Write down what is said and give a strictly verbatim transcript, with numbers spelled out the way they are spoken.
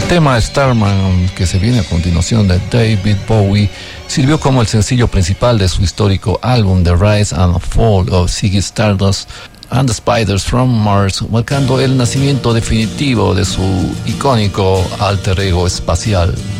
tema Starman, que se viene a continuación de David Bowie, sirvió como el sencillo principal de su histórico álbum The Rise and Fall of Ziggy Stardust and the Spiders from Mars, marcando el nacimiento definitivo de su icónico alter ego espacial.